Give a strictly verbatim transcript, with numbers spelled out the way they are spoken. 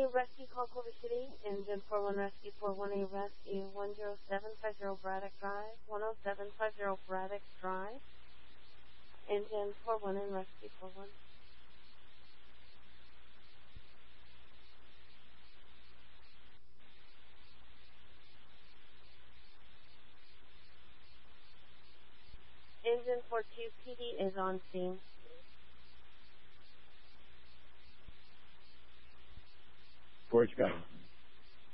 Rescue Call Culver City, Engine four one Rescue four one A Rescue, one zero seven five zero Braddock Drive, one zero seven five zero Braddock Drive, Engine four one in Rescue four one. Engine four two P D is on scene. Forge go.